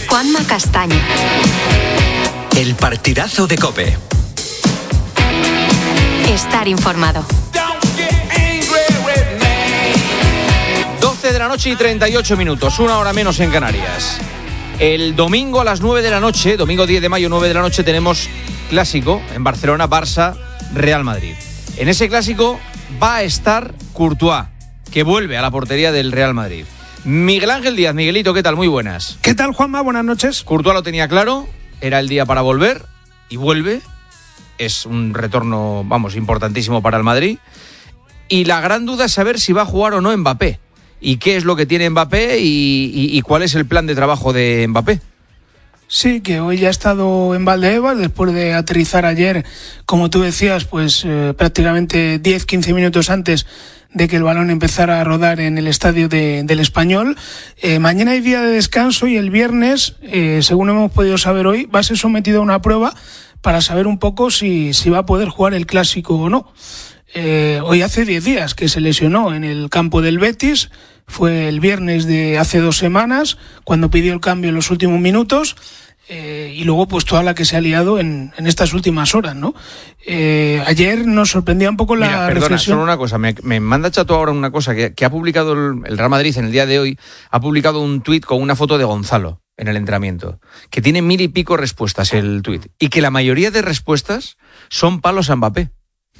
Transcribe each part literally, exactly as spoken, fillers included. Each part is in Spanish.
Juanma Castaño. El partidazo de COPE. Estar informado. doce de la noche y treinta y ocho minutos, una hora menos en Canarias. El domingo a las nueve de la noche, domingo diez de mayo, nueve de la noche, tenemos clásico en Barcelona, Barça, Real Madrid. En ese clásico va a estar Courtois, que vuelve a la portería del Real Madrid. Miguel Ángel Díaz, Miguelito, ¿qué tal? Muy buenas. ¿Qué tal, Juanma? Buenas noches. Courtois lo tenía claro, era el día para volver, y vuelve. Es un retorno, vamos, importantísimo para el Madrid. Y la gran duda es saber si va a jugar o no Mbappé. ¿Y qué es lo que tiene Mbappé y, y, y cuál es el plan de trabajo de Mbappé? Sí, que hoy ya ha estado en Valdebebas después de aterrizar ayer, como tú decías, pues eh, prácticamente diez a quince minutos antes de que el balón empezara a rodar en el estadio de, del Español. Eh, mañana hay día de descanso y el viernes, eh, según hemos podido saber hoy, va a ser sometido a una prueba para saber un poco si, si va a poder jugar el Clásico o no. Eh, hoy hace diez días que se lesionó en el campo del Betis, fue el viernes de hace dos semanas, cuando pidió el cambio en los últimos minutos, eh, y luego pues toda la que se ha liado en, en estas últimas horas, ¿no? Eh, ayer nos sorprendía un poco la Mira, perdona, reflexión. solo una cosa, me, me manda Chato ahora una cosa, que, que ha publicado el, el Real Madrid en el día de hoy, ha publicado un tuit con una foto de Gonzalo en el entrenamiento, que tiene mil y pico respuestas el tuit, y que la mayoría de respuestas son palos a Mbappé.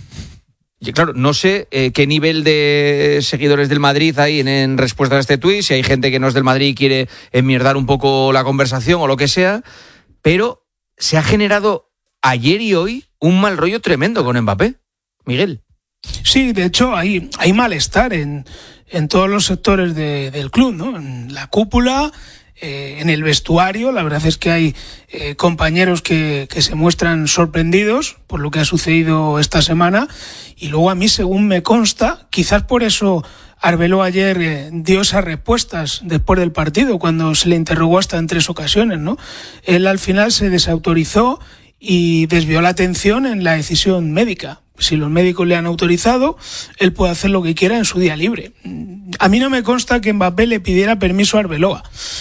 Y claro, no sé eh, qué nivel de seguidores del Madrid hay en, en respuesta a este tuit, si hay gente que no es del Madrid y quiere enmierdar un poco la conversación o lo que sea, pero se ha generado ayer y hoy un mal rollo tremendo con Mbappé. Miguel. Sí, de hecho hay, hay malestar en, en todos los sectores de, del club, ¿no? En la cúpula, eh, en el vestuario. La verdad es que hay eh, compañeros que, que se muestran sorprendidos por lo que ha sucedido esta semana. Y luego a mí, según me consta, quizás por eso Arbeloa ayer eh, dio esas respuestas después del partido, cuando se le interrogó hasta en tres ocasiones, ¿no? Él al final se desautorizó y desvió la atención en la decisión médica. Si los médicos le han autorizado, él puede hacer lo que quiera en su día libre. A mí no me consta que Mbappé le pidiera permiso a Arbeloa.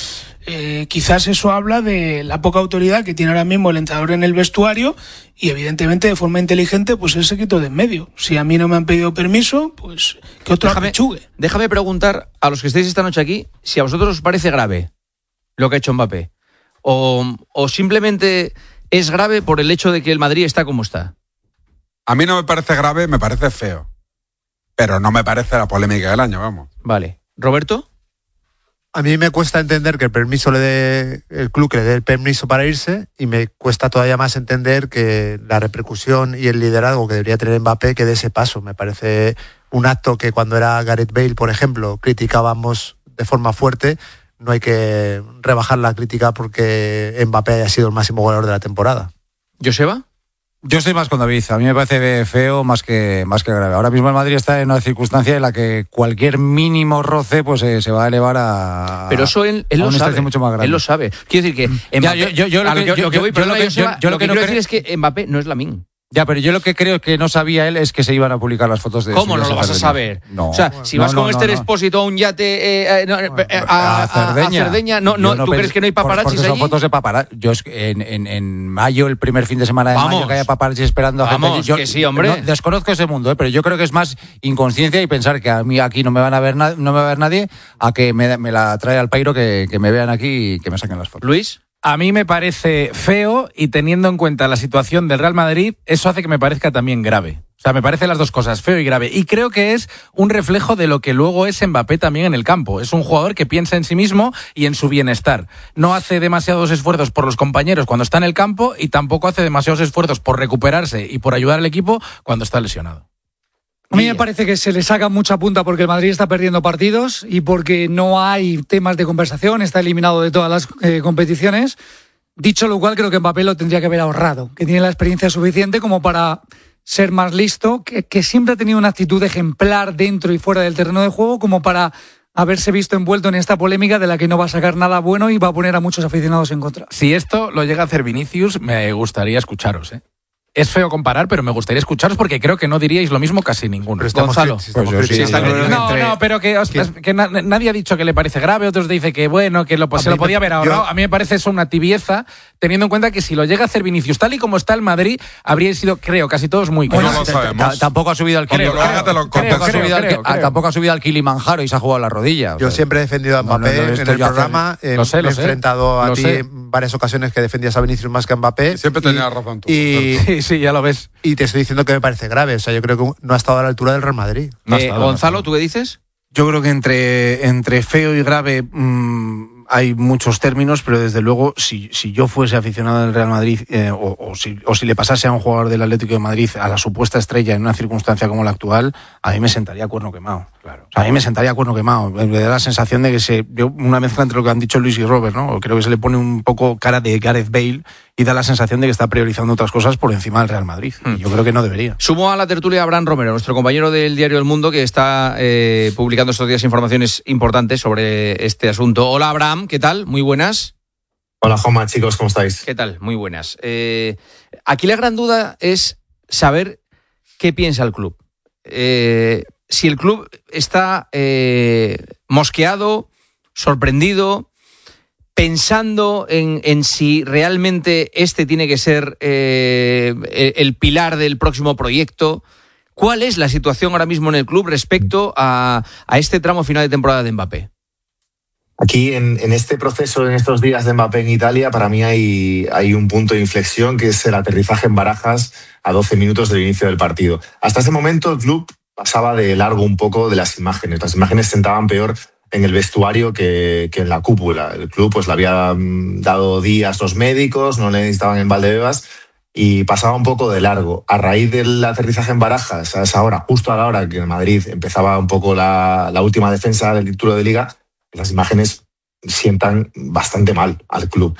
Eh, quizás eso habla de la poca autoridad que tiene ahora mismo el entrenador en el vestuario y evidentemente de forma inteligente pues él se quitó de en medio. Si a mí no me han pedido permiso, pues que otro déjame, apechugue. Déjame preguntar a los que estáis esta noche aquí si a vosotros os parece grave lo que ha hecho Mbappé o, o simplemente es grave por el hecho de que el Madrid está como está. A mí no me parece grave, me parece feo, pero no me parece la polémica del año, vamos. Vale. ¿Roberto? A mí me cuesta entender que el permiso le dé el club que le dé el permiso para irse y me cuesta todavía más entender que la repercusión y el liderazgo que debería tener Mbappé que dé ese paso. Me parece un acto que cuando era Gareth Bale, por ejemplo, criticábamos de forma fuerte. No hay que rebajar la crítica porque Mbappé haya sido el máximo goleador de la temporada. ¿Joseba? Yo estoy más con David, a mí me parece feo más que, más que grave. Ahora mismo el Madrid está en una circunstancia en la que cualquier mínimo roce pues eh, se va a elevar a... Pero eso él, él a lo sabe, mucho más grande. Él lo sabe. Quiero decir que Mbappé, ya, yo, yo, yo lo que, yo, yo, que voy, yo, yo lo que, Joseba, yo, yo lo que, que quiero no decir es que Mbappé no es Lamine. Ya, pero yo lo que creo que no sabía él es que se iban a publicar las fotos de... ¿Cómo no lo vas a saber? No. O sea, si no, vas no, con no, este no. Expósito a un yate eh, eh, no, eh, a, a Cerdeña, a Cerdeña no, no, no ¿tú pens- crees que no hay paparazzis porque son allí? fotos de paparazzi. Yo es que en, en, en mayo, el primer fin de semana de Vamos. mayo, que haya paparazzi esperando a Vamos, gente allí. Yo, que sí, hombre. no, desconozco ese mundo, ¿eh? Pero yo creo que es más inconsciencia y pensar que a mí aquí no me van a ver na- no me va a ver nadie, a que me, me la trae al pairo que, que me vean aquí y que me saquen las fotos. Luis. A mí me parece feo y teniendo en cuenta la situación del Real Madrid, eso hace que me parezca también grave. O sea, me parecen las dos cosas, feo y grave. Y creo que es un reflejo de lo que luego es Mbappé también en el campo. Es un jugador que piensa en sí mismo y en su bienestar. No hace demasiados esfuerzos por los compañeros cuando está en el campo y tampoco hace demasiados esfuerzos por recuperarse y por ayudar al equipo cuando está lesionado. A mí me parece que se le saca mucha punta porque el Madrid está perdiendo partidos y porque no hay temas de conversación, está eliminado de todas las eh, competiciones. Dicho lo cual, creo que Mbappé lo tendría que haber ahorrado, que tiene la experiencia suficiente como para ser más listo, que, que siempre ha tenido una actitud ejemplar dentro y fuera del terreno de juego, como para haberse visto envuelto en esta polémica de la que no va a sacar nada bueno y va a poner a muchos aficionados en contra. Si esto lo llega a hacer Vinicius, me gustaría escucharos, ¿eh? es feo comparar, pero me gustaría escucharos porque creo que no diríais lo mismo casi ninguno. Gonzalo. Pues yo sí, No, no, pero que, ostras, que na- nadie ha dicho que le parece grave, otros dicen que bueno, que lo, pues, se lo podía haber ahorrado. yo- A mí me parece eso una tibieza, teniendo en cuenta que si lo llega a hacer Vinicius, tal y como está el Madrid, habría sido, creo, casi todos muy Pues no claros. lo sabemos. Ta- Tampoco ha subido al Cuando Kili- lo haga te lo tampoco contesto. ha subido al Creo, Ki- creo. tampoco ha subido al Kilimanjaro y se ha jugado la rodilla. o Yo sea. siempre he defendido a No, no, Mbappé no, en esto el ya hace- programa. eh, lo sé, me lo he sé. enfrentado a Lo ti sé. en varias ocasiones que defendías a Vinicius más que a Mbappé. Siempre y- tenías razón tú. Y, Sí, sí, ya lo ves. y te estoy diciendo que me parece grave. O sea, yo creo que no ha estado a la altura del Real Madrid. No ha Eh, estado, no ha Gonzalo, estado. ¿tú qué dices? Yo creo que entre, entre feo y grave mmm, hay muchos términos, pero desde luego, si, si yo fuese aficionado del Real Madrid eh, o, o, si, o si le pasase a un jugador del Atlético de Madrid a la supuesta estrella en una circunstancia como la actual, a mí me sentaría a cuerno quemado. Claro. O sea, a mí me sentaría a cuerno quemado. Me da la sensación de que se. Yo, una mezcla entre lo que han dicho Luis y Robert, ¿no? Creo que se le pone un poco cara de Gareth Bale y da la sensación de que está priorizando otras cosas por encima del Real Madrid. Y yo creo que no debería. Sumo a la tertulia a Abraham Romero, nuestro compañero del diario El Mundo, que está eh, publicando estos días informaciones importantes sobre este asunto. Hola, Abraham, ¿qué tal? Muy buenas. Hola, Joma, chicos, ¿cómo estáis? ¿Qué tal? Muy buenas. Eh, aquí la gran duda es saber qué piensa el club. Eh, si el club está eh, mosqueado, sorprendido, pensando en, en si realmente este tiene que ser eh, el, el pilar del próximo proyecto. ¿Cuál es la situación ahora mismo en el club respecto a, a este tramo final de temporada de Mbappé? Aquí, en, en este proceso, en estos días de Mbappé en Italia, para mí hay, hay un punto de inflexión que es el aterrizaje en Barajas a doce minutos del inicio del partido. Hasta ese momento el club pasaba de largo un poco de las imágenes. Las imágenes sentaban peor en el vestuario que, que en la cúpula. El club pues le había dado días los médicos, no le necesitaban en Valdebebas y pasaba un poco de largo. A raíz del aterrizaje en Barajas, a esa hora, justo a la hora que en Madrid empezaba un poco la, la última defensa del título de Liga, las imágenes sientan bastante mal al club.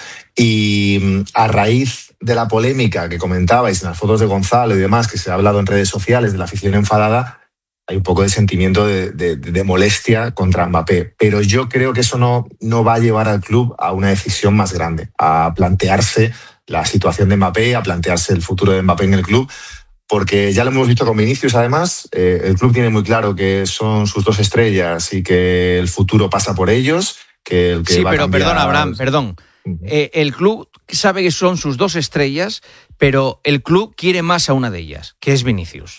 Y a raíz de la polémica que comentabais en las fotos de Gonzalo y demás, que se ha hablado en redes sociales de la afición enfadada, hay un poco de sentimiento de, de, de molestia contra Mbappé. Pero yo creo que eso no, no va a llevar al club a una decisión más grande, a plantearse la situación de Mbappé, a plantearse el futuro de Mbappé en el club, porque ya lo hemos visto con Vinicius, además. Eh, el club tiene muy claro que son sus dos estrellas y que el futuro pasa por ellos. Que el que sí, va pero a cambiar... perdón, Abraham, perdón. Eh, el club sabe que son sus dos estrellas, pero el club quiere más a una de ellas, que es Vinicius.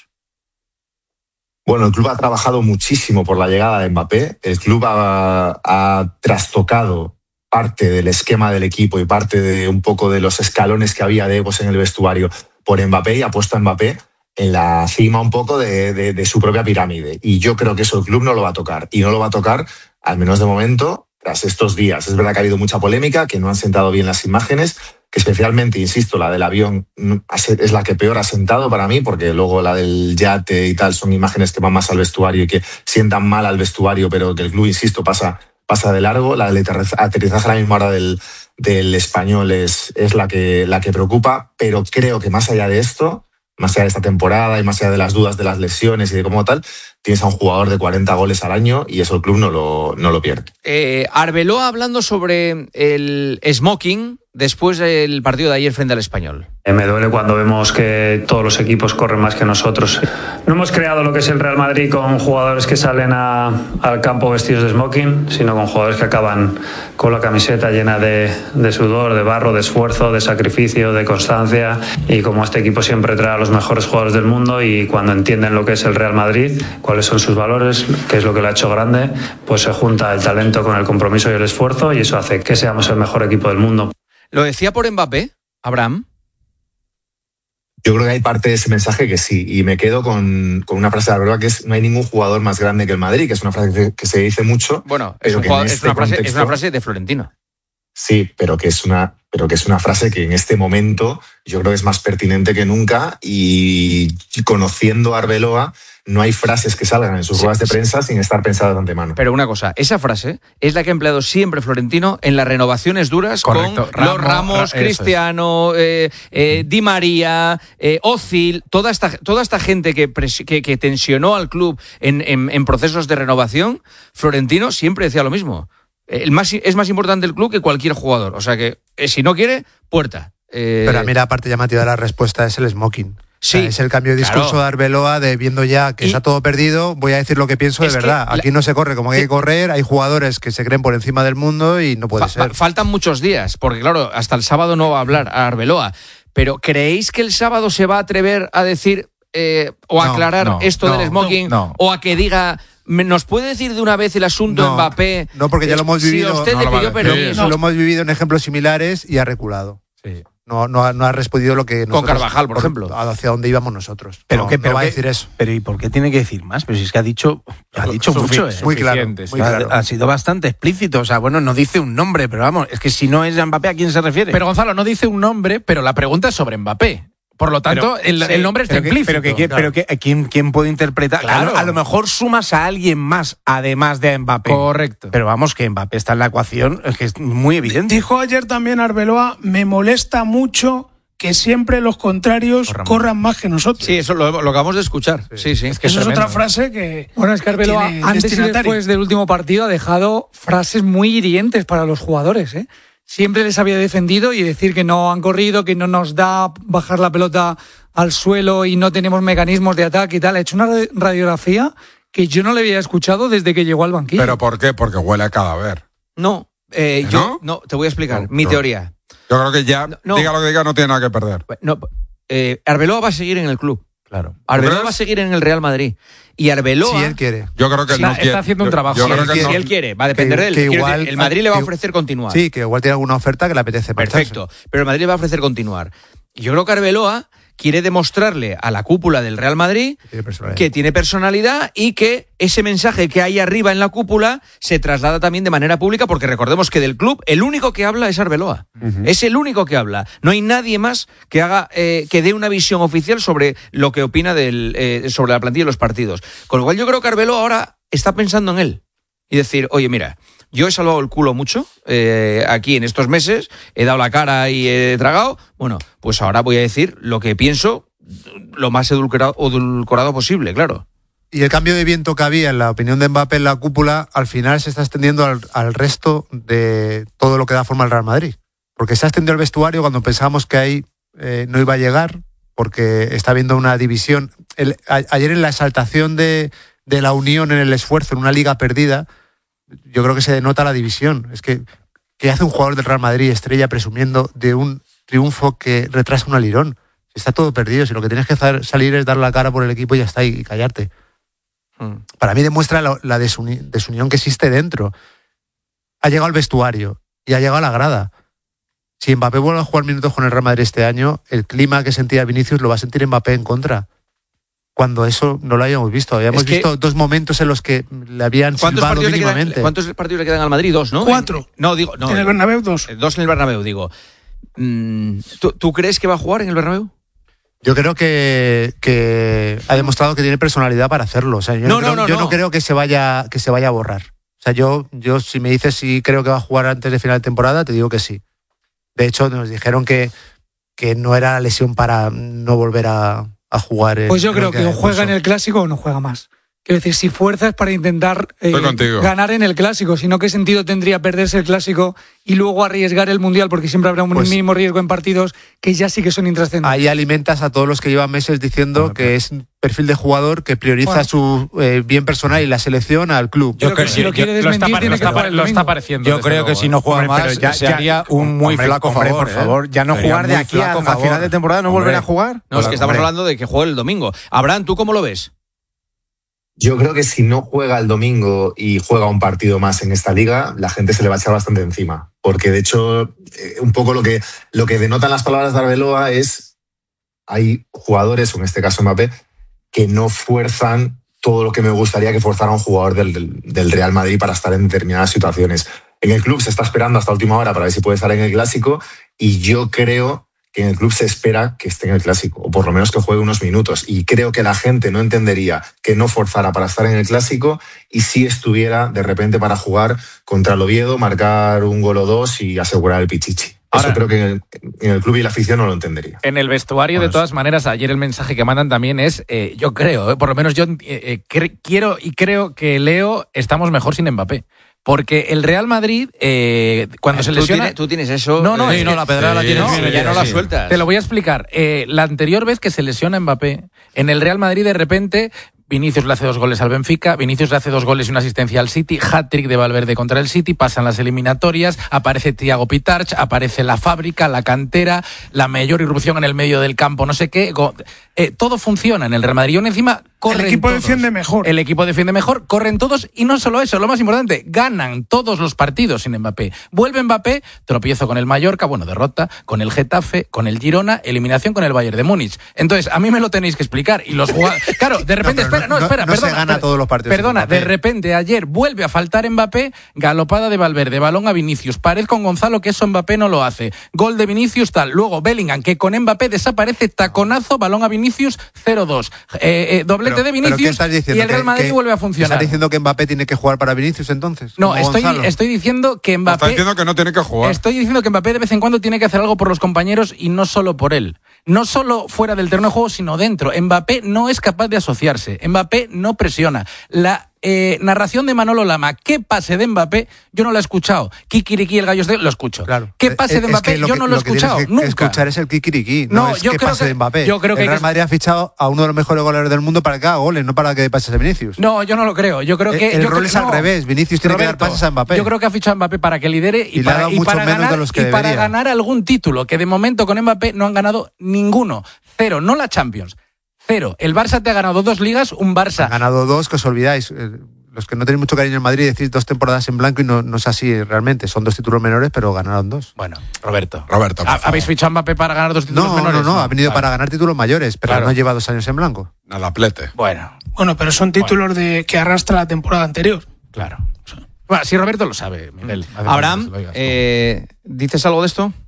Bueno, el club ha trabajado muchísimo por la llegada de Mbappé. El club ha, ha trastocado parte del esquema del equipo y parte de un poco de los escalones que había de egos en el vestuario por Mbappé y ha puesto a Mbappé en la cima un poco de, de, de su propia pirámide. Y yo creo que eso el club no lo va a tocar. Y no lo va a tocar, al menos de momento, tras estos días. Es verdad que ha habido mucha polémica, que no han sentado bien las imágenes, que especialmente, insisto, la del avión es la que peor ha sentado para mí, porque luego la del yate y tal son imágenes que van más al vestuario y que sientan mal al vestuario, pero que el club, insisto, pasa, pasa de largo. La del aterrizaje a la misma hora del, del Español es, es la, que, la que preocupa, pero creo que más allá de esto, más allá de esta temporada y más allá de las dudas de las lesiones y de cómo tal, tienes a un jugador de cuarenta goles al año y eso el club no lo, no lo pierde. Eh, Arbeloa hablando sobre el smoking después del partido de ayer frente al Español. Me duele cuando vemos que todos los equipos corren más que nosotros. No hemos creado lo que es el Real Madrid con jugadores que salen a, al campo vestidos de smoking, sino con jugadores que acaban con la camiseta llena de, de sudor, de barro, de esfuerzo, de sacrificio, de constancia. Y como este equipo siempre trae a los mejores jugadores del mundo y cuando entienden lo que es el Real Madrid, cuáles son sus valores, qué es lo que lo ha hecho grande, pues se junta el talento con el compromiso y el esfuerzo y eso hace que seamos el mejor equipo del mundo. ¿Lo decía por Mbappé, Abraham? Yo creo que hay parte de ese mensaje que sí, y me quedo con, con una frase de la verdad que es: no hay ningún jugador más grande que el Madrid, que es una frase que, que se dice mucho. Bueno, es, pero un que jugador, en es, este una frase, contexto, es una frase de Florentino. Sí, pero que es una, pero que es una frase que en este momento yo creo que es más pertinente que nunca, y conociendo a Arbeloa, no hay frases que salgan en sus sí, ruedas de prensa sin estar pensadas de antemano. Pero una cosa, esa frase es la que ha empleado siempre Florentino en las renovaciones duras. Correcto. Con Ramos, los Ramos, Ra- Cristiano, es. eh, eh, Di María, eh, Ozil, toda esta, toda esta gente que, pres- que, que tensionó al club en, en, en procesos de renovación. Florentino siempre decía lo mismo. El más, es más importante el club que cualquier jugador. O sea que, eh, si no quiere, puerta. Eh... Pero a mí la parte llamativa de la respuesta es el smoking. Sí, o sea, es el cambio de discurso claro. de Arbeloa, de viendo ya que Y... está todo perdido, voy a decir lo que pienso de verdad. La... Aquí no se corre como hay que correr, hay jugadores que se creen por encima del mundo y no puede fa ser. Faltan muchos días, porque claro, hasta el sábado no va a hablar a Arbeloa. Pero ¿creéis que el sábado se va a atrever a decir eh, o a no, aclarar no, esto no, del smoking? no. O a que diga... ¿Nos puede decir de una vez el asunto no, Mbappé? No, porque ya lo hemos vivido. Si usted no le lo pidió va a decir. permiso. No, lo hemos vivido en ejemplos similares y ha reculado. Sí. No, no, ha, no ha respondido lo que nosotros, Con Carvajal, por ejemplo. Hacia dónde íbamos nosotros. Pero no, que, no pero va que, a decir eso. Pero ¿y por qué tiene que decir más? Pero si es que ha dicho, ha dicho mucho, ¿eh? Muy claro, Suficiente, muy claro. Ha, ha sido bastante explícito. O sea, bueno, no dice un nombre, pero vamos, es que si no es Mbappé, ¿a quién se refiere? Pero Gonzalo no dice un nombre, pero la pregunta es sobre Mbappé. Por lo tanto, Pero, el, sí, el nombre está pero que, implícito. pero que, que- pero que- ¿quién, quién puede interpretar? Claro. A, lo, a lo mejor sumas a alguien más, además de a Mbappé. Correcto. Pero vamos, que Mbappé está en la ecuación, es que es muy evidente. Dijo ayer también Arbeloa, me molesta mucho que siempre los contrarios Corran corran más que nosotros. Sí, eso lo, lo acabamos de escuchar. Sí, sí. Es que Eso es tremendo. otra frase que... Bueno, es que Arbeloa, tiene antes y destinatario. después del último partido, ha dejado frases muy hirientes para los jugadores, ¿eh? Siempre les había defendido y decir que no han corrido, que no nos da bajar la pelota al suelo y no tenemos mecanismos de ataque y tal. Ha hecho una radiografía que yo no le había escuchado desde que llegó al banquillo. ¿Pero por qué? Porque huele a cadáver. No, eh, ¿No? yo no, te voy a explicar No, mi no. teoría. Yo creo que ya, No. diga lo que diga, no tiene nada que perder. No, eh, Arbeloa va a seguir en el club. Claro. Arbeloa crees? va a seguir en el Real Madrid. Y Arbeloa... Si él quiere. Yo creo que él Está- no está quiere. haciendo un Yo- trabajo. Yo Si creo él que quiere- no. Si él quiere, va a depender que- de él. que Quiero igual- decir, el Madrid le va a que- ofrecer continuar. Sí, que igual tiene alguna oferta que le apetece marcharse. Perfecto, pero el Madrid le va a ofrecer continuar. Y yo creo que Arbeloa quiere demostrarle a la cúpula del Real Madrid Tiene personalidad. que tiene personalidad y que ese mensaje que hay arriba en la cúpula se traslada también de manera pública, porque recordemos que del club el único que habla es Arbeloa. Ujú. Es el único que habla. No hay nadie más que haga eh, que dé una visión oficial sobre lo que opina del, eh, sobre la plantilla de los partidos. Con lo cual yo creo que Arbeloa ahora está pensando en él y decir, oye, mira, yo he salvado el culo mucho eh, aquí en estos meses, he dado la cara y he tragado. Bueno, pues ahora voy a decir lo que pienso lo más edulcorado, edulcorado posible, claro. Y el cambio de viento que había en la opinión de Mbappé en la cúpula, al final se está extendiendo al, al resto de todo lo que da forma al Real Madrid. Porque se ha extendido el vestuario cuando pensábamos que ahí eh, no iba a llegar, porque está habiendo una división. El, a, ayer en la exaltación de, de la unión en el esfuerzo, en una liga perdida, yo creo que se denota la división. Es que, ¿qué hace un jugador del Real Madrid, estrella, presumiendo de un triunfo que retrasa un alirón? Está todo perdido, si lo que tienes que hacer, salir es dar la cara por el equipo y ya está, y, y callarte. Mm. Para mí demuestra la, la desuni- desunión que existe dentro. Ha llegado al vestuario y ha llegado a la grada. Si Mbappé vuelve a jugar minutos con el Real Madrid este año, el clima que sentía Vinicius lo va a sentir Mbappé en contra. Cuando eso no lo habíamos visto. Habíamos Es que- visto dos momentos en los que le habían ¿Cuántos silbado partidos, le quedan, mínimamente. ¿Cuántos partidos le quedan al Madrid? Dos, ¿no? Cuatro. En- no, digo, no. En el Bernabéu, dos. eh, Dos en el Bernabéu, digo. Mm, ¿tú, ¿Tú crees que va a jugar en el Bernabéu? Yo creo que, que ha demostrado que tiene personalidad para hacerlo. O sea, yo No, no, creo, no, no, yo no. no creo que se vaya que se vaya a borrar. O sea, yo, yo si me dices si creo que va a jugar antes de final de temporada, te digo que sí. De hecho, nos dijeron que, que no era la lesión para no volver a, a jugar. en- Pues yo creo que o en juega en curso. el Clásico o no juega más. Quiero decir, si fuerza es para intentar eh, Estoy contigo. ganar en el Clásico, si no, ¿qué sentido tendría perderse el Clásico y luego arriesgar el Mundial? Porque siempre habrá un Pues- mínimo riesgo en partidos que ya sí que son intrascendentes. Ahí alimentas a todos los que llevan meses diciendo Bueno, que es un perfil de jugador que prioriza Bueno. su eh, bien personal y la selección al club. Yo creo que si lo quiere lo está, desmentir, pa- tiene lo que está, jugar pa- el lo está domingo. pareciendo. Yo desde creo que luego, si ¿eh? no juega Hombre, pero más, ya- se ya- haría un muy hombre, flaco hombre, favor. por favor, ¿eh? ya no Sería jugar de muy aquí a, flaco a favor. final de temporada, no volver Hombre. a jugar. No, es que estamos Hombre. hablando de que juegue el domingo. Abraham, ¿tú cómo lo ves? Yo creo que si no juega el domingo y juega un partido más en esta liga, la gente se le va a echar bastante encima. Porque de hecho, eh, un poco lo que, lo que denotan las palabras de Arbeloa es hay jugadores, o en este caso Mbappé, que no fuerzan todo lo que me gustaría que forzara un jugador del, del, del Real Madrid para estar en determinadas situaciones. En el club se está esperando hasta última hora para ver si puede estar en el Clásico y yo creo que en el club se espera que esté en el Clásico, o por lo menos que juegue unos minutos. Y creo que la gente no entendería que no forzara para estar en el Clásico y si estuviera de repente para jugar contra el Oviedo, marcar un gol o dos y asegurar el pichichi. Ahora- Eso creo que en el, en el club y la afición no lo entendería. En el vestuario, de Bueno, todas maneras, ayer el mensaje que mandan también es, eh, yo creo, eh, por lo menos yo eh, eh, cre- quiero y creo que Leo estamos mejor sin Mbappé. Porque el Real Madrid, eh, cuando eh, se tú lesiona... Tienes, tú tienes eso... No, no, eh, es no que- la pedrada la Sí, tienes, sí, bien, ya sí, no la sí. sueltas. Te lo voy a explicar. Eh, la anterior vez que se lesiona Mbappé, en el Real Madrid de repente... Vinicius le hace dos goles al Benfica, Vinicius le hace dos goles y una asistencia al City, hat-trick de Valverde contra el City, pasan las eliminatorias, aparece Thiago Pitarch, aparece la fábrica, la cantera, la mayor irrupción en el medio del campo, no sé qué. Go- eh, todo funciona en el Real Madrid. Y encima corren El equipo todos. defiende mejor. El equipo defiende mejor, corren todos y no solo eso, lo más importante, ganan todos los partidos sin Mbappé. Vuelve Mbappé, tropiezo con el Mallorca, bueno, derrota, con el Getafe, con el Girona, eliminación con el Bayern de Múnich. Entonces, a mí me lo tenéis que explicar. Y los jugadores... Claro, de repente, No, pero espera, no, no- espera, no se perdona. gana per- todos los partidos Perdona, sin Mbappé. de repente ayer vuelve a faltar Mbappé, galopada de Valverde, balón a Vinicius, pared con Gonzalo, que eso Mbappé no lo hace. Gol de Vinicius, tal. Luego Bellingham, que con Mbappé desaparece, taconazo, balón a Vinicius, cero dos. Eh, eh, doblete Pero- de ¿pero qué Vinicius estás diciendo? y el Real ¿Que- Madrid que- vuelve a ¿Estás funcionar. diciendo que Mbappé tiene que jugar para Vinicius entonces? No, como estoy, Gonzalo? estoy diciendo que Está Mbappé... diciendo que no tiene que jugar. Estoy diciendo que Mbappé de vez en cuando tiene que hacer algo por los compañeros y no solo por él. No solo fuera del terreno de juego, sino dentro. Mbappé no es capaz de asociarse. Mbappé no presiona. La eh, narración de Manolo Lama, ¿qué pase de Mbappé? Yo no la he escuchado. Kikiriki, el gallo de lo escucho. Claro. ¿Qué pase Es- de es Mbappé? que lo Yo que- no lo he que tienes escuchado. que Nunca. escuchar es el kikiriki, no, No, es yo que creo pase que- de Mbappé. yo creo que el hay Real que- Madrid ha fichado a uno de los mejores goleadores del mundo para que haga goles, no para que pases a Vinicius. No, yo no lo creo. Yo creo que el yo rol creo- es al no. revés. Vinicius tiene Roberto, que dar pases a Mbappé. Yo creo que ha fichado a Mbappé para que lidere y, Y le ha para, dado y mucho para menos ganar, de los que y para debería. ganar algún título, que de momento con Mbappé no han ganado ninguno. Cero, no la Champions. Cero. El Barça te ha ganado dos ligas, un Barça. Han ganado dos, que os olvidáis. Eh, Los que no tenéis mucho cariño en Madrid decís dos temporadas en blanco y no, no es así realmente. Son dos títulos menores, pero ganaron dos. Bueno, Roberto. Roberto, por ¿Ha- favor. ¿Habéis fichado a Mbappé para ganar dos títulos No, menores? no, no, ha venido Vale. para ganar títulos mayores, pero Claro. no lleva dos años en blanco. Nada, plete. Bueno, Bueno, pero son títulos de que arrastra la temporada anterior. claro. Bueno, si Roberto lo sabe, Miguel. Hace falta que Abraham, se lo digas tú. eh, ¿dices algo de esto?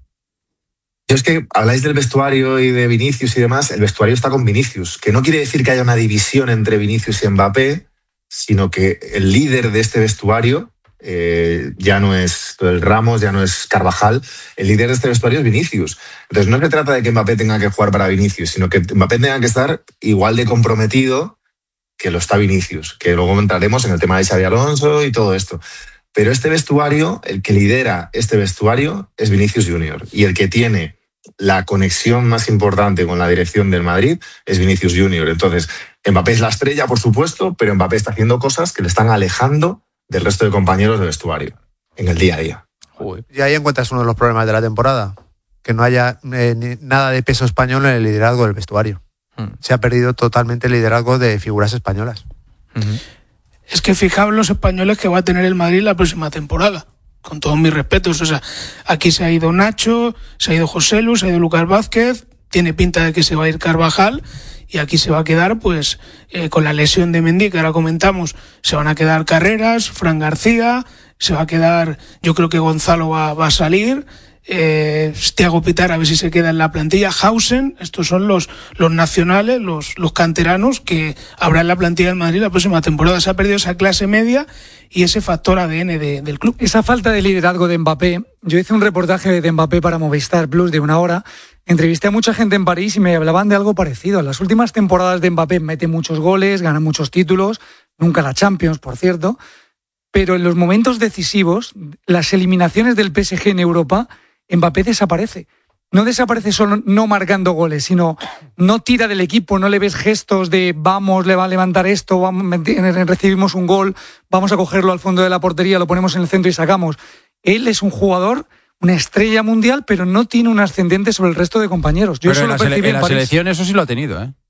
Yo es que habláis del vestuario y de Vinicius y demás, el vestuario está con Vinicius, que no quiere decir que haya una división entre Vinicius y Mbappé, sino que el líder de este vestuario eh, ya no es el Ramos, ya no es Carvajal, el líder de este vestuario es Vinicius. Entonces no se trata de que Mbappé tenga que jugar para Vinicius, sino que Mbappé tenga que estar igual de comprometido que lo está Vinicius, que luego entraremos en el tema de Xabi Alonso y todo esto. Pero este vestuario, el que lidera este vestuario es Vinicius Junior, y el que tiene la conexión más importante con la dirección del Madrid es Vinicius Junior. Entonces, Mbappé es la estrella, por supuesto, pero Mbappé está haciendo cosas que le están alejando del resto de compañeros de vestuario en el día a día. Y ahí encuentras uno de los problemas de la temporada, que no haya eh, ni- nada de peso español en el liderazgo del vestuario. Hmm. Se ha perdido totalmente el liderazgo de figuras españolas. Es que fijaos los españoles que va a tener el Madrid la próxima temporada. Con todos mis respetos. O sea, aquí se ha ido Nacho, se ha ido José Lu, se ha ido Lucas Vázquez, tiene pinta de que se va a ir Carvajal, y aquí se va a quedar, pues, eh, con la lesión de Mendy, que ahora comentamos, se van a quedar Carreras, Fran García, se va a quedar, yo creo que Gonzalo va, va a salir, eh, Thiago Pitar a ver si se queda en la plantilla, Hausen, estos son los, los nacionales, los, los canteranos que habrá en la plantilla del Madrid la próxima temporada. Se ha perdido esa clase media y ese factor A D N de, del club. Esa falta de liderazgo de Mbappé, yo hice un reportaje de Mbappé para Movistar Plus de una hora, entrevisté a mucha gente en París y me hablaban de algo parecido. En las últimas temporadas de Mbappé mete muchos goles, gana muchos títulos, nunca la Champions, por cierto, pero en los momentos decisivos, las eliminaciones del P S G en Europa, Mbappé desaparece. No desaparece solo no marcando goles, sino no tira del equipo, no le ves gestos de vamos, le va a levantar esto, vamos, recibimos un gol, vamos a cogerlo al fondo de la portería, lo ponemos en el centro y sacamos. Él es un jugador, una estrella mundial, pero no tiene un ascendente sobre el resto de compañeros. Yo Pero eso en lo la, sele- percibí en en la París. selección eso sí lo ha tenido, ¿eh?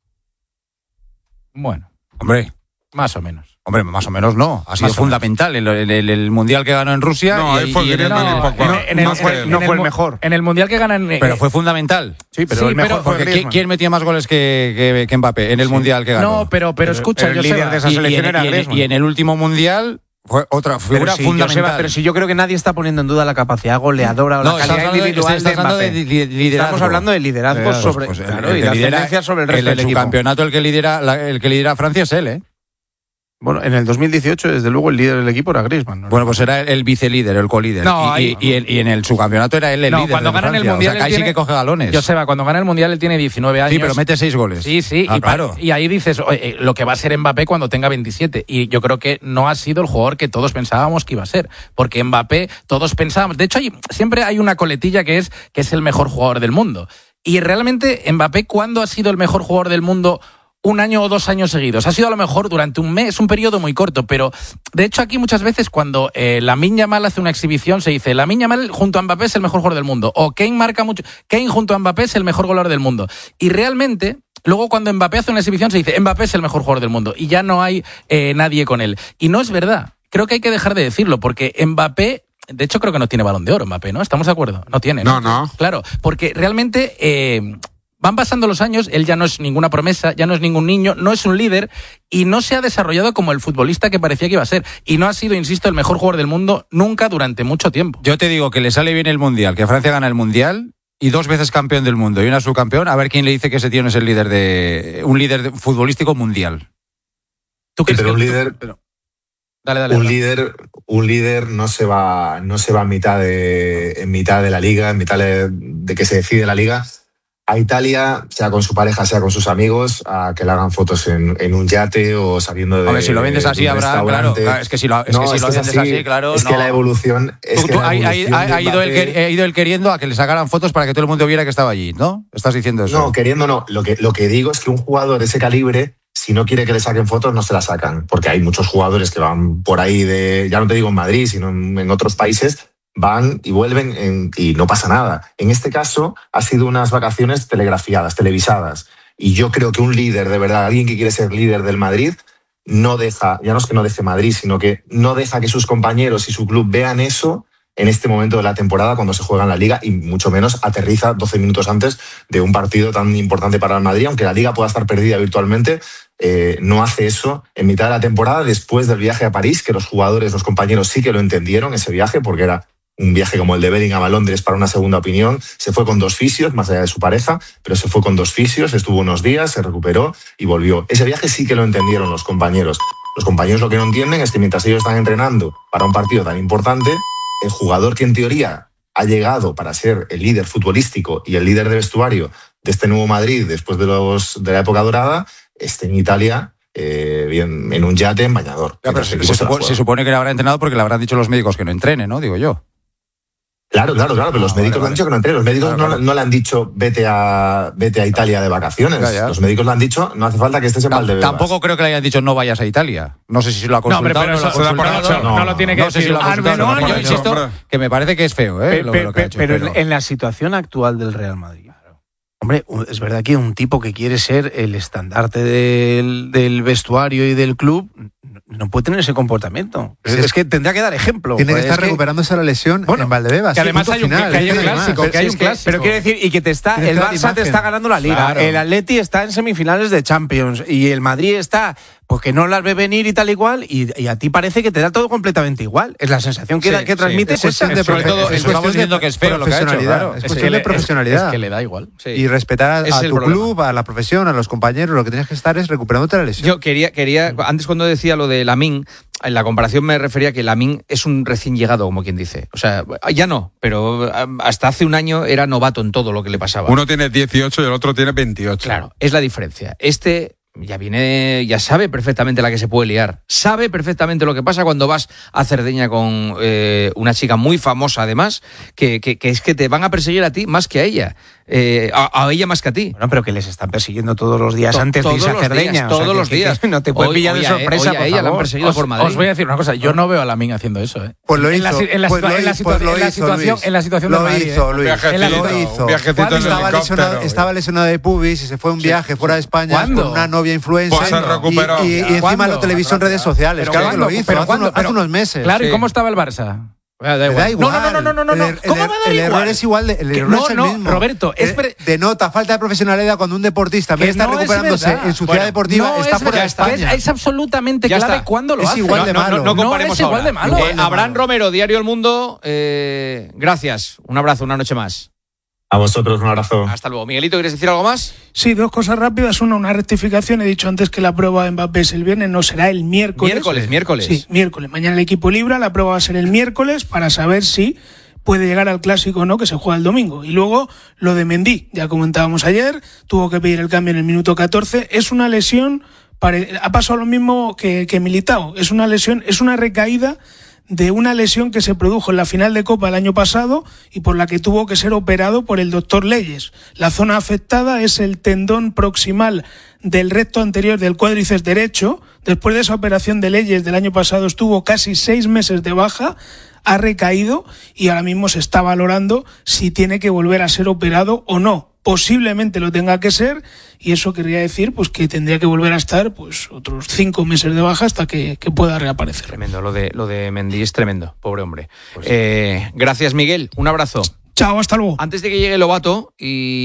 Bueno, Hombre, más o menos. hombre, más o menos no. Ha sido Más o fundamental el, el- el- el mundial que ganó en Rusia. No, y, ahí fue y en el- Griezmann en- y Pogba. en, en el, No fue- en no fue el mu- mejor. En el mundial que ganan. eh, Pero fue fundamental. Sí, pero Sí, el mejor pero- fue Porque ¿quién, Griezmann. quién metía más goles que, que, que Mbappé en el mundial que ganó? No, pero, pero escucha, pero el Joseba, líder de esa Y- y, selección en, era y en- Griezmann. y en el último mundial fue otra Pero figura sí, fundamental. Joseba, pero si yo creo que nadie está poniendo en duda la capacidad goleadora o No, la estás calidad hablando de- individual estás de hablando Mbappé. de li- liderazgo. Estamos hablando de liderazgo Pues, sobre, pues, el- claro, el y que de lidera- ascendencia sobre el el resto del del equipo. subcampeonato el que lidera la- el que lidera Francia es él, ¿eh? Bueno, en el dos mil dieciocho, desde luego, el líder del equipo era Griezmann, ¿no? Bueno, pues era el, el vicelíder, el colíder. No, y, ahí- y, y, el- y en el subcampeonato era él el No, líder. cuando de gana en el Francia. Mundial O sea, que ahí él sí tiene- que coge galones. Joseba, cuando gana el Mundial él tiene diecinueve años. Sí, pero mete seis goles. Sí, sí, Ah, y, pa- claro. y ahí dices, oye, eh, lo que va a ser Mbappé cuando tenga veintisiete. Y yo creo que no ha sido el jugador que todos pensábamos que iba a ser. Porque Mbappé, todos pensábamos. De hecho, hay, siempre hay una coletilla que es que es el mejor jugador del mundo. Y realmente, Mbappé, ¿cuándo ha sido el mejor jugador del mundo? Un año o dos años seguidos. Ha sido a lo mejor durante un mes, un periodo muy corto, pero de hecho aquí muchas veces cuando eh, Lamine Yamal hace una exhibición se dice Lamine Yamal junto a Mbappé es el mejor jugador del mundo, o Kane marca mucho, Kane junto a Mbappé es el mejor goleador del mundo. Y realmente, luego cuando Mbappé hace una exhibición se dice Mbappé es el mejor jugador del mundo y ya no hay eh, nadie con él. Y no es verdad. Creo que hay que dejar de decirlo porque Mbappé, de hecho creo que no tiene Balón de Oro Mbappé, ¿no? ¿Estamos de acuerdo? No tiene. No, no. Claro, porque realmente eh, van pasando los años, él ya no es ninguna promesa, ya no es ningún niño, no es un líder y no se ha desarrollado como el futbolista que parecía que iba a ser. Y no ha sido, insisto, el mejor jugador del mundo nunca durante mucho tiempo. Yo te digo que le sale bien el Mundial, que Francia gana el Mundial y dos veces campeón del mundo y una subcampeón, a ver quién le dice que ese tío no es el líder de un líder de- futbolístico mundial. ¿Tú Sí, crees pero que un tú- líder, pero- Dale, dale. un dale. líder, un líder no se va, no se va en mitad de, en mitad de la liga, en mitad de, de que se decide la liga, a Italia, sea con su pareja, sea con sus amigos, a que le hagan fotos en, en un yate o saliendo de. A ver, si lo vendes así, de un habrá, claro, restaurante. claro, es que si lo, es No, que si es lo que es vendes así, así, claro, es no. que la evolución. Es Tú- que tú- la ha, ha- evolución ha- de ha ido él, Mbappé- quer- ha ido él queriendo a que le sacaran fotos para que todo el mundo viera que estaba allí, ¿no? Estás diciendo eso. No, queriendo no. Lo que, lo que digo es que un jugador de ese calibre, si no quiere que le saquen fotos, no se la sacan. Porque hay muchos jugadores que van por ahí de, ya no te digo en Madrid, sino en, en otros países, van y vuelven en- y no pasa nada. En este caso, ha sido unas vacaciones telegrafiadas, televisadas. Y yo creo que un líder, de verdad, alguien que quiere ser líder del Madrid, no deja, ya no es que no deje Madrid, sino que no deja que sus compañeros y su club vean eso en este momento de la temporada cuando se juega en la Liga y mucho menos aterriza doce minutos antes de un partido tan importante para el Madrid, aunque la Liga pueda estar perdida virtualmente, eh, no hace eso en mitad de la temporada después del viaje a París, que los jugadores, los compañeros sí que lo entendieron ese viaje porque era un viaje como el de Bellingham a Londres para una segunda opinión. Se fue con dos fisios, más allá de su pareja, pero se fue con dos fisios, estuvo unos días, se recuperó y volvió. Ese viaje sí que lo entendieron los compañeros. Los compañeros lo que no entienden es que mientras ellos están entrenando para un partido tan importante, el jugador que en teoría ha llegado para ser el líder futbolístico y el líder de vestuario de este nuevo Madrid después de, los, de la época dorada, esté en Italia eh, bien, en un yate en bañador. Ya, pero se, se supo- se supone que le habrá entrenado porque le habrán dicho los médicos que no entrene, ¿no? Digo yo. Claro, claro, claro, pero los Ah, médicos vale, le han dicho que no entrene. Los médicos Claro, no, claro. no le han dicho vete a, vete a Italia de vacaciones. Ya, ya. Los médicos le han dicho no hace falta que estés en Tam- Valdebebas. Tampoco creo que le hayan dicho no vayas a Italia. No sé si lo ha No, hombre, consultado. pero no lo ha eso se da por consultado. hecho, no lo tiene que No sé si decir. lo ha consultado, Arbeloa, no, yo no, insisto hombre. que me parece que es feo, ¿eh? Pe- lo, pe- lo que ha pe- hecho, pero, pero- en la situación actual del Real Madrid, hombre, un- es verdad que un tipo que quiere ser el estandarte del, del vestuario y del club no- no puede tener ese comportamiento. Sí, es, es- que tendrá que dar ejemplo. Tiene que Pues estar es que- recuperándose la lesión Bueno, en Valdebebas. que además punto hay un- final, que hay un no tiene más. clásico, Pero, que hay es un que- clásico. pero quiero decir, y que te está, Tiene el que dar Barça te imagen. está ganando la Liga, Claro. el Atleti está en semifinales de Champions y el Madrid está, pues que no las ve venir y tal y cual, y, y a ti parece que te da todo completamente igual. Es la sensación que, Sí, da- que sí. transmite. Es pues, cuestión de sobre profe- todo- es Eso cuestión estamos de diciendo que es feo lo que ha hecho, profesionalidad. claro. Es Es cuestión que de le- profesionalidad. Es que le da igual. Sí. Y respetar a, Ese a es el tu problema. club, a la profesión, a los compañeros. Lo que tienes que estar es recuperándote la lesión. Yo quería, quería, antes cuando decía lo de Lamine, en la comparación me refería a que Lamine es un recién llegado, como quien dice. O sea, ya no, pero hasta hace un año era novato en todo lo que le pasaba. Uno tiene dieciocho y el otro tiene veintiocho. Claro, es la diferencia. Este ya viene, ya sabe perfectamente la que se puede liar. Sabe perfectamente lo que pasa cuando vas a Cerdeña con eh, una chica muy famosa, además, que, que, que es que te van a perseguir a ti más que a ella. Eh, a, a ella más que a ti. Bueno, pero que les están persiguiendo todos los días To- antes de todos irse a los Cerdeña. días, o sea, todos que- los que- días. que no te puedes Hoy- pillar hoy de a- sorpresa, hoy a por ella la han favor. perseguido Os, por Madrid. os voy a decir una cosa, yo no veo a Lamine haciendo eso, ¿eh? Pues lo en la, hizo, si- en la, pues situa- lo en la hizo, situa- pues lo en la hizo, situación, Luis. en la situación Lo de Madrid, hizo, ¿eh? Luis. En la- Lo hizo. Un viajecito en Estaba helicóptero. lesionado, estaba lesionado de pubis y se fue a un viaje fuera de España ¿Cuándo? con una novia influencer. Pues se recuperó. Y, y- y encima ¿Cuándo? lo televisó en redes sociales. Pero Claro que ¿cuándo? lo hizo, Pero hace, ¿cuándo? unos, hace Pero- unos meses. Claro, ¿y Sí. cómo estaba el Barça? Da Me da igual. No, no, no, no, no, no, El no. er- el ¿Cómo er- va a dar el igual? error es igual. De, el Que error no, es el no, mismo. Roberto, es Eh, pre- denota falta de profesionalidad cuando un deportista, en vez Que de estar no es recuperándose verdad. en su Bueno, ciudad deportiva, No está es fuera de verdad, España. Es, es absolutamente Ya clave está. cuándo lo Es hace. igual de No, no, malo. no, no comparemos es igual ahora. de malo. Eh, Abraham Romero, Diario El Mundo, eh, gracias. Un abrazo, una noche más. A vosotros, un abrazo. Hasta luego. Miguelito, ¿quieres decir algo más? Sí, dos cosas rápidas. Una, una rectificación. He dicho antes que la prueba de Mbappé es el viernes, no será el miércoles. Miércoles, miércoles. Sí, miércoles. Mañana el equipo libra, la prueba va a ser el miércoles para saber si puede llegar al Clásico o no, que se juega el domingo. Y luego lo de Mendy, ya comentábamos ayer, tuvo que pedir el cambio en el minuto catorce. Es una lesión, pare... ha pasado lo mismo que, que Militao. Es una lesión, es una recaída de una lesión que se produjo en la final de Copa el año pasado y por la que tuvo que ser operado por el doctor Leyes. La zona afectada es el tendón proximal del recto anterior del cuádriceps derecho. Después de esa operación de Leyes del año pasado estuvo casi seis meses de baja, ha recaído y ahora mismo se está valorando si tiene que volver a ser operado o no. Posiblemente lo tenga que ser y eso querría decir pues que tendría que volver a estar pues otros cinco meses de baja hasta que, que pueda reaparecer. Tremendo, lo de, lo de Mendy es tremendo, pobre hombre. Pues eh, gracias, Miguel, un abrazo. Chao, hasta luego. Antes de que llegue Lobato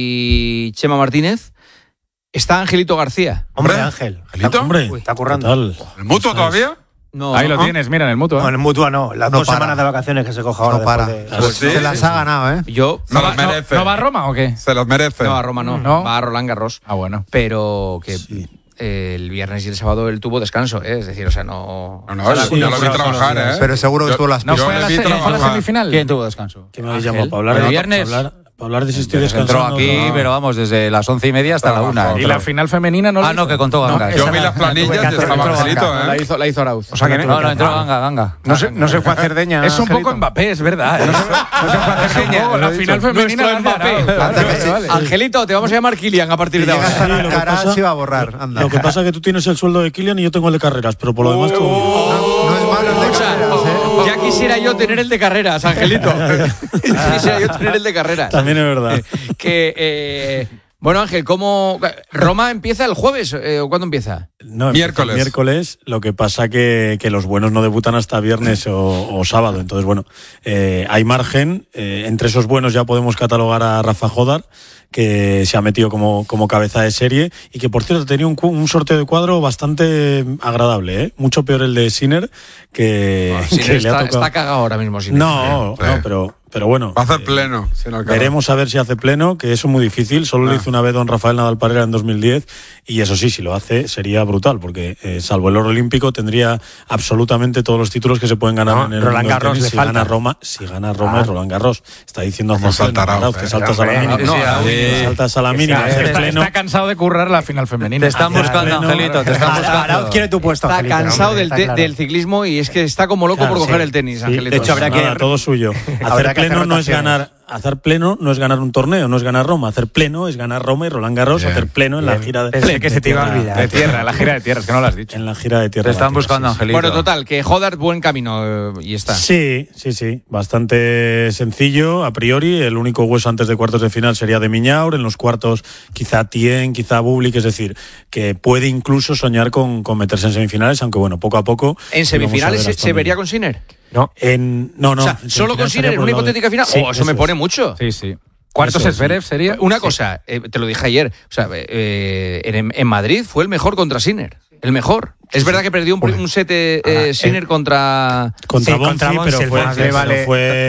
y Chema Martínez, está Angelito García. Hombre, Ángel. ¿Angelito? Hombre, está currando. ¿El mutuo todavía? No, Ahí lo ¿no? tienes, mira, en el mutuo. No, en el Mutua no. Las No dos para. semanas de vacaciones que se coja ahora. No para. después de- Pues sí. Se las ha ganado, ¿eh? Yo Se no, los va, no, merece. ¿No va a Roma o qué? Se los merece. no, a Roma no, No. va a Roland Garros. Ah, bueno. Pero que eh, el viernes y el sábado él tuvo descanso, ¿eh? Es decir, o sea, no... No, no, o sea, yo, la- yo lo vi no, trabajar, ¿eh? Pero seguro que Yo- estuvo las ¿No yo fue a le la, vi se- fue a la trabajar. semifinal? ¿Quién tuvo descanso? ¿Qué me habéis Ángel. llamado? ¿Para hablar, ¿El de, viernes? para hablar, para hablar de si estoy Entró descansando? aquí, No. pero vamos, desde las once y media hasta la una. ¿Y la final femenina no la Ah, no, hizo? que contó Ganga. Yo vi las planillas y estaba Angelito, La ¿eh? hizo, la hizo Arauz. O sea que no, No, no, entró Ganga, Ganga. no se, no se fue a hacer deña. Es un poco Angelito. Mbappé, es verdad. ¿eh? No se, no se fue a hacer seña. La final femenina la Nuestro hace Arau. Mbappé. Claro, vale, vale. Angelito, te vamos a llamar Kilian a partir Si de llegas ahora. a Sí, la lo que cara, pasa- se iba a borrar. Anda. Lo que pasa es que tú tienes el sueldo de Kylian y yo tengo el de carreras, pero por lo demás todo bien. No es malo el de Escucha, carreras, ¿eh? ya quisiera yo tener el de carreras, Angelito. Quisiera yo tener el de carreras. También es verdad. Que, eh, bueno, Ángel, ¿cómo. ¿Roma empieza el jueves eh, o cuándo empieza? No, Miércoles. Miércoles, lo que pasa que, que los buenos no debutan hasta viernes o, o sábado. Entonces, bueno, eh, hay margen. Eh, entre esos buenos ya podemos catalogar a Rafa Jodar, que se ha metido como, como cabeza de serie y que, por cierto, tenía un, cu- un sorteo de cuadro bastante agradable, ¿eh? Mucho peor el de Sinner, que, Ah, que Sinner le está, ha tocado. está cagado ahora mismo. Sinner. No, Sí. no, pero, pero bueno. Va a hacer eh, pleno. sin el calor. Veremos a ver si hace pleno, que eso es muy difícil. Solo lo Ah. hizo una vez don Rafael Nadal Parera en dos mil diez y eso sí, si lo hace sería brutal, porque eh, salvo el oro olímpico tendría absolutamente todos los títulos que se pueden ganar No, en el Roland mundo del Garros tenis. le Si falta. gana Roma, si gana Roma Ah. es Roland Garros. Está diciendo Como hacer salta pleno, Arauz, que eh. saltas a la Hombre, mínima. no, Que sí. saltas a la mínima, sí, hacer Está, pleno. está cansado de currar la final femenina. Te están Hacer buscando, pleno. Angelito, te están Arauz buscando. quiere tu puesto, Está Angelito, cansado hombre, del, está te- claro. del ciclismo y es que está como loco Claro, por coger sí. el tenis, Sí, Angelito. de hecho, habrá que- Nada, todo suyo. Habrá Hacer que hacer pleno no es rotaciones. ganar. Hacer pleno no es ganar un torneo, no es ganar Roma. Hacer pleno es ganar Roma y Roland Garros. Bien. Hacer pleno en la Bien. gira de Pensé que se te iba a tierra- olvidar. De tierra, la gira de tierra, es que no lo has dicho. En la gira de tierra. Te están batida, buscando, sí, sí. Angelito. Bueno, total, que Jodar buen camino eh, y está. Sí, sí, sí. Bastante sencillo, a priori. El único hueso antes de cuartos de final sería de Miñaur. En los cuartos, quizá Tien, quizá Bublik. Es decir, que puede incluso soñar con, con meterse en semifinales, aunque bueno, poco a poco. ¿En vamos a semifinales ver se, hasta se dónde vería llega. con Sinner? No. En, no, no. o sea, en solo con semifinales Sinner sería en por una el lado de- hipotética final. Sí, oh, eso me es. pone mucho. Sí, sí. ¿Cuartos Eso es, Zverev sí. sería? Una cosa, eh, te lo dije ayer, o sea, eh, en, en Madrid fue el mejor contra Sinner, el mejor. Es verdad que perdió un, un set eh, Ah, Sinner eh, contra... Contra Sí, Bonzi, contra Bonzi, pero el fue, Bonzi, pero vale. fue